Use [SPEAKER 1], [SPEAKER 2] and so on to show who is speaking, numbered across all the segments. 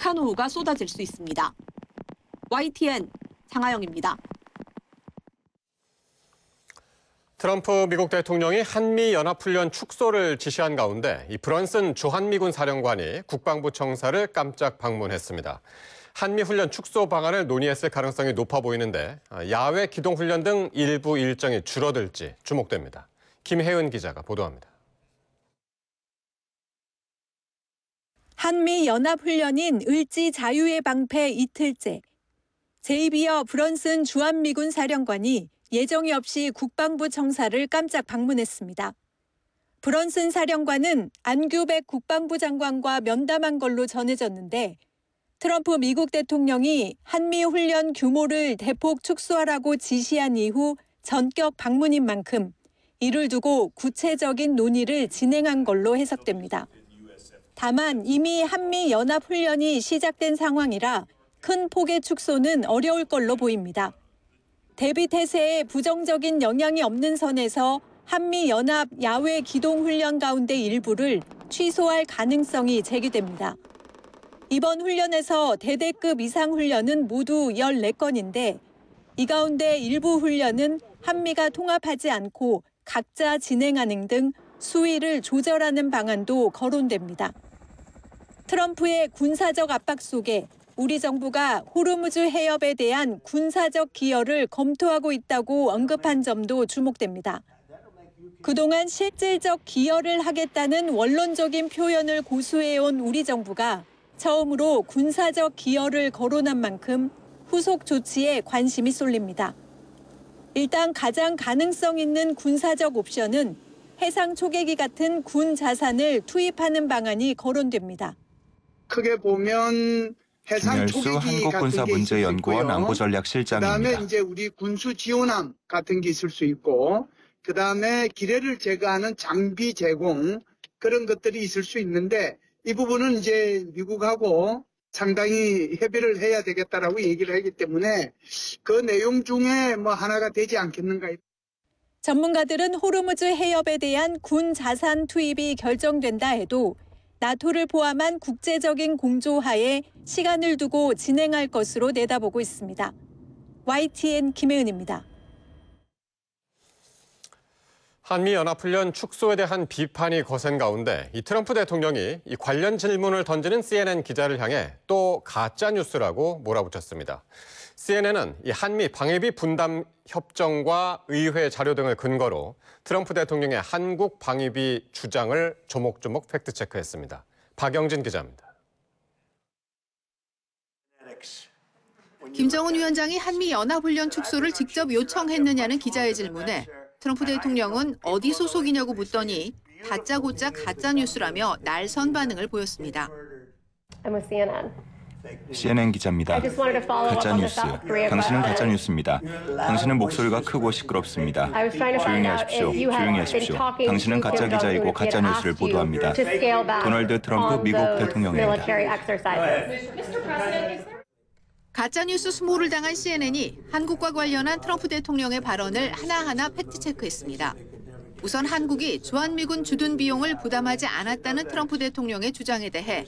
[SPEAKER 1] 불편호우가 쏟아질 수 있습니다. YTN 장하영입니다.
[SPEAKER 2] 트럼프 미국 대통령이 한미연합훈련 축소를 지시한 가운데 이 브런슨 주한미군 사령관이 국방부 청사를 깜짝 방문했습니다. 한미훈련 축소 방안을 논의했을 가능성이 높아 보이는데 야외 기동훈련 등 일부 일정이 줄어들지 주목됩니다. 김혜은 기자가 보도합니다.
[SPEAKER 3] 한미연합훈련인 을지 자유의 방패 이틀째. 제이비어 브런슨 주한미군 사령관이 예정이 없이 국방부 청사를 깜짝 방문했습니다. 브런슨 사령관은 안규백 국방부 장관과 면담한 걸로 전해졌는데 트럼프 미국 대통령이 한미훈련 규모를 대폭 축소하라고 지시한 이후 전격 방문인 만큼 이를 두고 구체적인 논의를 진행한 걸로 해석됩니다. 다만 이미 한미연합훈련이 시작된 상황이라 큰 폭의 축소는 어려울 걸로 보입니다. 대비 태세에 부정적인 영향이 없는 선에서 한미연합 야외 기동훈련 가운데 일부를 취소할 가능성이 제기됩니다. 이번 훈련에서 대대급 이상 훈련은 모두 14건인데 이 가운데 일부 훈련은 한미가 통합하지 않고 각자 진행하는 등 수위를 조절하는 방안도 거론됩니다. 트럼프의 군사적 압박 속에 우리 정부가 호르무즈 해협에 대한 군사적 기여를 검토하고 있다고 언급한 점도 주목됩니다. 그동안 실질적 기여를 하겠다는 원론적인 표현을 고수해온 우리 정부가 처음으로 군사적 기여를 거론한 만큼 후속 조치에 관심이 쏠립니다. 일단 가장 가능성 있는 군사적 옵션은 해상 초계기 같은 군 자산을 투입하는 방안이 거론됩니다.
[SPEAKER 4] 크게 보면 해상 초계기
[SPEAKER 5] 한국군사문제연구원 안보전략실장입니다.
[SPEAKER 4] 그다음에 이제 우리 군수 지원함 같은 게 있을 수 있고, 그다음에 기뢰를 제거하는 장비 제공 그런 것들이 있을 수 있는데 이 부분은 이제 미국하고 상당히 협의를 해야 되겠다라고 얘기를 하기 때문에 그 내용 중에 뭐 하나가 되지 않겠는가.
[SPEAKER 3] 전문가들은 호르무즈 해협에 대한 군 자산 투입이 결정된다 해도 나토를 포함한 국제적인 공조하에 시간을 두고 진행할 것으로 내다보고 있습니다. YTN 김혜은입니다.
[SPEAKER 2] 한미연합훈련 축소에 대한 비판이 거센 가운데 이 트럼프 대통령이 이 관련 질문을 던지는 CNN 기자를 향해 또 가짜뉴스라고 몰아붙였습니다. CNN은 이 한미 방위비 분담 협정과 의회 자료 등을 근거로 트럼프 대통령의 한국 방위비 주장을 조목조목 팩트체크했습니다. 박영진 기자입니다.
[SPEAKER 6] 김정은 위원장이 한미연합훈련 축소를 직접 요청했느냐는 기자의 질문에 트럼프 대통령은 어디 소속이냐고 묻더니 다짜고짜 가짜뉴스라며 날선 반응을 보였습니다.
[SPEAKER 5] CNN 기자입니다. 가짜뉴스. 당신은 가짜뉴스입니다. 당신은 목소리가 크고 시끄럽습니다. 조용히 하십시오. 조용히 하십시오. 당신은 가짜 기자이고 가짜뉴스를 보도합니다. 도널드 트럼프 미국 대통령입니다.
[SPEAKER 6] 가짜뉴스 수모를 당한 CNN이 한국과 관련한 트럼프 대통령의 발언을 하나하나 팩트체크했습니다. 우선 한국이 주한미군 주둔 비용을 부담하지 않았다는 트럼프 대통령의 주장에 대해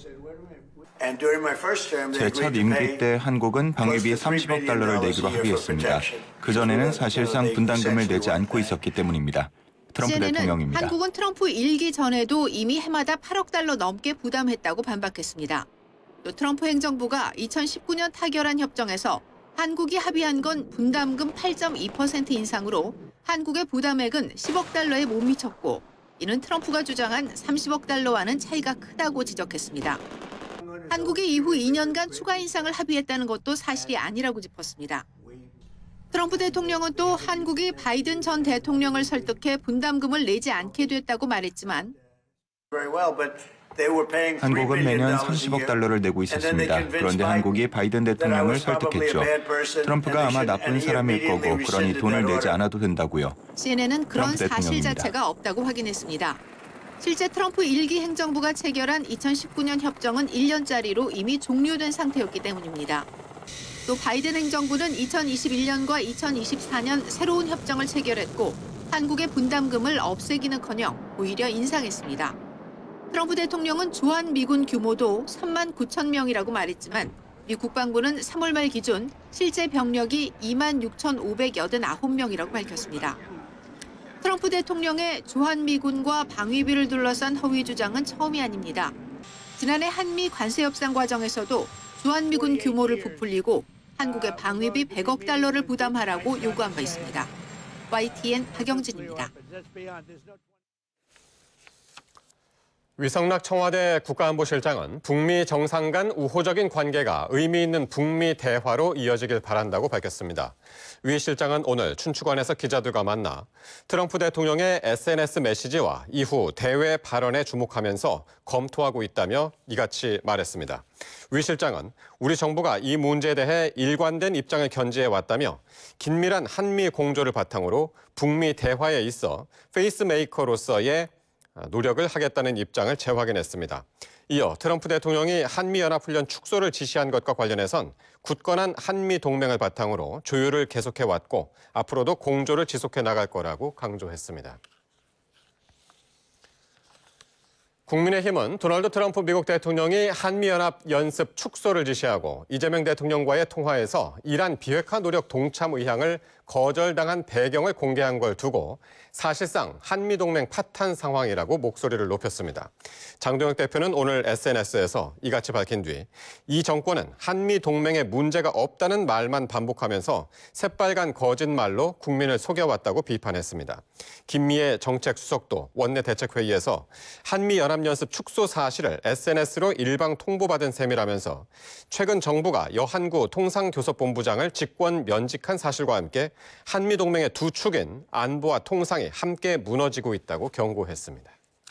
[SPEAKER 5] 제 첫 임기 때 한국은 방위비 30억 달러를 내기로 합의했습니다. 그전에는 사실상 분담금을 내지 않고 있었기 때문입니다. 트럼프
[SPEAKER 6] CNN은
[SPEAKER 5] 대통령입니다.
[SPEAKER 6] 한국은 트럼프 일기 전에도 이미 해마다 8억 달러 넘게 부담했다고 반박했습니다. 또 트럼프 행정부가 2019년 타결한 협정에서 한국이 합의한 건 분담금 8.2% 인상으로 한국의 부담액은 10억 달러에 못 미쳤고 이는 트럼프가 주장한 30억 달러와는 차이가 크다고 지적했습니다. 한국이 이후 2년간 추가 인상을 합의했다는 것도 사실이 아니라고 짚었습니다. 트럼프 대통령은 또 한국이 바이든 전 대통령을 설득해 분담금을 내지 않게 됐다고 말했지만
[SPEAKER 5] 한국은 매년 30억 달러를 내고 있었습니다. 그런데 한국이 바이든 대통령을 설득했죠. 트럼프가 아마 나쁜 사람일 거고 그러니 돈을 내지 않아도 된다고요.
[SPEAKER 6] CNN은 그런 사실 자체가 없다고 확인했습니다. 실제 트럼프 1기 행정부가 체결한 2019년 협정은 1년짜리로 이미 종료된 상태였기 때문입니다. 또 바이든 행정부는 2021년과 2024년 새로운 협정을 체결했고 한국의 분담금을 없애기는커녕 오히려 인상했습니다. 트럼프 대통령은 주한 미군 규모도 3만 9천 명이라고 말했지만 미 국방부는 3월 말 기준 실제 병력이 2만 6,589명이라고 밝혔습니다. 트럼프 대통령의 주한미군과 방위비를 둘러싼 허위 주장은 처음이 아닙니다. 지난해 한미 관세 협상 과정에서도 주한미군 규모를 부풀리고 한국의 방위비 100억 달러를 부담하라고 요구한 바 있습니다. YTN 박영진입니다.
[SPEAKER 2] 위성락 청와대 국가안보실장은 북미 정상 간 우호적인 관계가 의미 있는 북미 대화로 이어지길 바란다고 밝혔습니다. 위 실장은 오늘 춘추관에서 기자들과 만나 트럼프 대통령의 SNS 메시지와 이후 대외 발언에 주목하면서 검토하고 있다며 이같이 말했습니다. 위 실장은 우리 정부가 이 문제에 대해 일관된 입장을 견지해 왔다며 긴밀한 한미 공조를 바탕으로 북미 대화에 있어 페이스메이커로서의 노력을 하겠다는 입장을 재확인했습니다. 이어 트럼프 대통령이 한미연합훈련 축소를 지시한 것과 관련해선 굳건한 한미 동맹을 바탕으로 조율을 계속해왔고 앞으로도 공조를 지속해 나갈 거라고 강조했습니다. 국민의힘은 도널드 트럼프 미국 대통령이 한미연합 연습 축소를 지시하고 이재명 대통령과의 통화에서 이란 비핵화 노력 동참 의향을 거절당한 배경을 공개한 걸 두고 사실상 한미동맹 파탄 상황이라고 목소리를 높였습니다. 장동혁 대표는 오늘 SNS에서 이같이 밝힌 뒤 이 정권은 한미동맹에 문제가 없다는 말만 반복하면서 새빨간 거짓말로 국민을 속여왔다고 비판했습니다. 김미애 정책수석도 원내대책회의에서 한미연합연습 축소 사실을 SNS로 일방 통보받은 셈이라면서 최근 정부가 여한구 통상교섭본부장을 직권 면직한 사실과 함께 한미동맹의 두 축인 안보와 통상이 함께 무너지고 있다고 경고했습니다.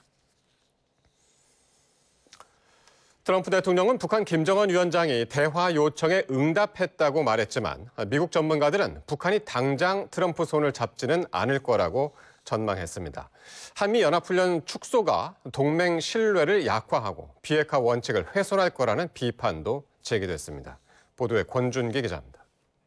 [SPEAKER 2] 트럼프 대통령은 북한 김정은 위원장이 대화 요청에 응답했다고 말했지만 미국 전문가들은 북한이 당장 트럼프 손을 잡지는 않을 거라고 전망했습니다. 한미연합훈련 축소가 동맹 신뢰를 약화하고 비핵화 원칙을 훼손할 거라는 비판도 제기됐습니다. 보도에 권준기 기자입니다.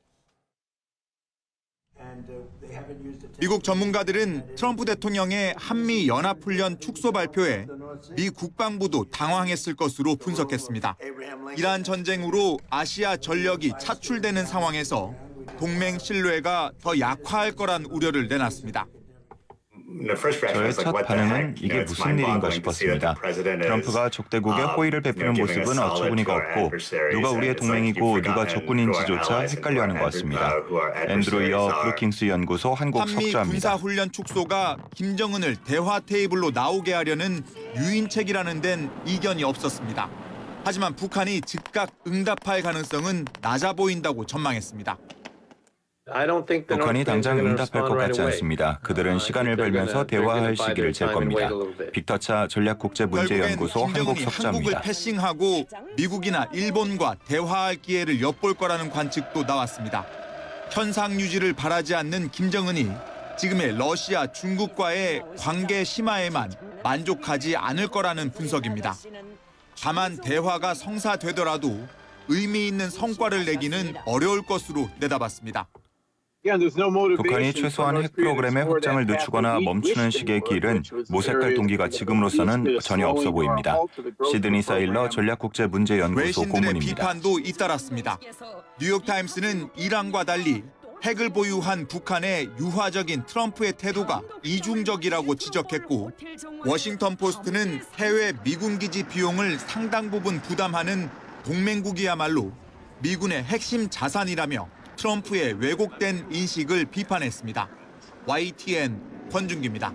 [SPEAKER 7] 미국 전문가들은 트럼프 대통령의 한미 연합훈련 축소 발표에 미 국방부도 당황했을 것으로 분석했습니다. 이란 전쟁으로 아시아 전력이 차출되는 상황에서 동맹 신뢰가 더 약화할 거란 우려를 내놨습니다.
[SPEAKER 5] 저의 첫 반응은 이게 무슨 일인가 싶었습니다. 트럼프가 적대국의 호의를 베푸는 모습은 어처구니가 없고 누가 우리의 동맹이고 누가 적군인지조차 헷갈려하는 것 같습니다. 앤드루 이어 브루킹스 연구소 한국
[SPEAKER 7] 한미
[SPEAKER 5] 석좌입니다.
[SPEAKER 7] 군사훈련 축소가 김정은을 대화 테이블로 나오게 하려는 유인책이라는 데는 이견이 없었습니다. 하지만 북한이 즉각 응답할 가능성은 낮아 보인다고 전망했습니다.
[SPEAKER 5] 북한이 당장 응답할 것 같지 않습니다. 그들은 시간을 벌면서 대화할 시기를 잴 겁니다. 빅터차 전략국제문제연구소 한국
[SPEAKER 7] 김정은이
[SPEAKER 5] 석좌입니다.
[SPEAKER 7] 한국을 패싱하고 미국이나 일본과 대화할 기회를 엿볼 거라는 관측도 나왔습니다. 현상 유지를 바라지 않는 김정은이 지금의 러시아, 중국과의 관계 심화에만 만족하지 않을 거라는 분석입니다. 다만 대화가 성사되더라도 의미 있는 성과를 내기는 어려울 것으로 내다봤습니다.
[SPEAKER 5] 북한이 최소한 핵 프로그램의 확장을 늦추거나 멈추는 식의 길은 모색할 동기가 지금으로서는 전혀 없어 보입니다. 시드니 사일러 전략국제문제연구소
[SPEAKER 7] 외신들의
[SPEAKER 5] 고문입니다.
[SPEAKER 7] 비판도 잇따랐습니다. 뉴욕타임스는 이란과 달리 핵을 보유한 북한의 유화적인 트럼프의 태도가 이중적이라고 지적했고 워싱턴포스트는 해외 미군 기지 비용을 상당 부분 부담하는 동맹국이야말로 미군의 핵심 자산이라며 트럼프의 왜곡된 인식을 비판했습니다. YTN 권준기입니다.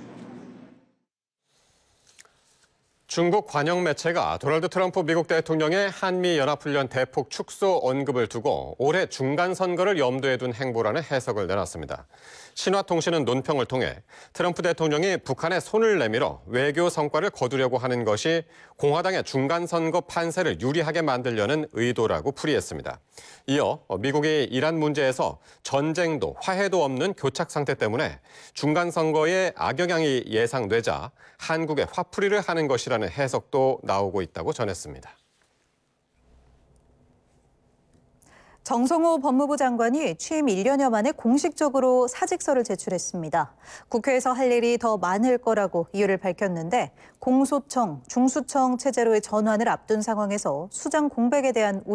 [SPEAKER 2] 중국 관영 매체가 도널드 트럼프 미국 대통령의 한미연합훈련 대폭 축소 언급을 두고 올해 중간선거를 염두에 둔 행보라는 해석을 내놨습니다. 신화통신은 논평을 통해 트럼프 대통령이 북한에 손을 내밀어 외교 성과를 거두려고 하는 것이 공화당의 중간선거 판세를 유리하게 만들려는 의도라고 풀이했습니다. 이어 미국이 이란 문제에서 전쟁도 화해도 없는 교착 상태 때문에 중간선거에 악영향이 예상되자 한국에 화풀이를 하는 것이라는 해석도 나오고 있다고 전했습니다.
[SPEAKER 8] 정성호 법무부 장관이 취임 1년여 만에 공식적으로 사직서를 제출했습니다. 국회에서 할 일이 더 많을 거라고 이유를 밝혔는데 공소청, 중수청 체제로의 전환을 앞둔 상황에서 수장 공백에 대한